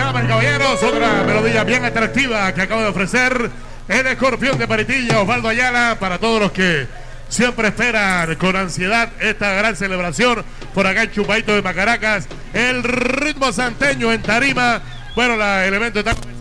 damas y caballeros, otra melodía bien atractiva que acaba de ofrecer el Escorpión de Paritilla, Osvaldo Ayala, para todos los que siempre esperan con ansiedad esta gran celebración por acá en Chupaito de Macaracas. El ritmo santeño en tarima. Bueno, el evento está